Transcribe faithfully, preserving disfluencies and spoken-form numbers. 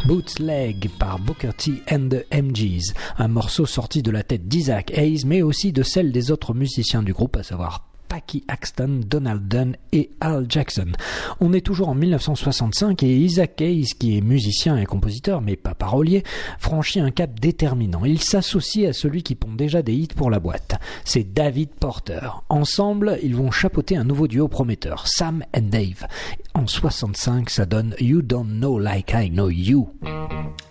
Bootleg par Booker T and the M Gs, un morceau sorti de la tête d'Isaac Hayes mais aussi de celle des autres musiciens du groupe, à savoir Packy Axton, Donald Dunn et Al Jackson. On est toujours en dix-neuf cent soixante-cinq et Isaac Hayes, qui est musicien et compositeur mais pas parolier, franchit un cap déterminant. Il s'associe à celui qui pond déjà des hits pour la boîte. C'est David Porter. Ensemble, ils vont chapeauter un nouveau duo prometteur, Sam and Dave. En soixante-cinq, ça donne You Don't Know Like I Know You.